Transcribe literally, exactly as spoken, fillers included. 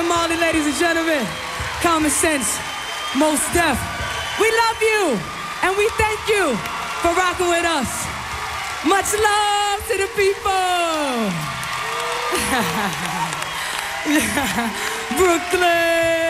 Marley, ladies and gentlemen. Common Sense, Mos Def. We love you, and we thank you for rocking with us. Much love to the people. Brooklyn.